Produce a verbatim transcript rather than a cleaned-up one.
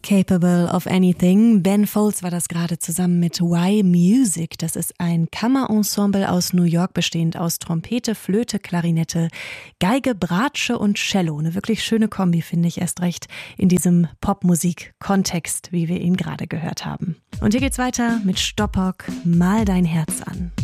Capable of Anything. Ben Folds war das gerade zusammen mit Y Music. Das ist ein Kammerensemble aus New York, bestehend aus Trompete, Flöte, Klarinette, Geige, Bratsche und Cello. Eine wirklich schöne Kombi, finde ich, erst recht in diesem Popmusik-Kontext, wie wir ihn gerade gehört haben. Und hier geht's weiter mit Stoppock, Mal dein Herz an.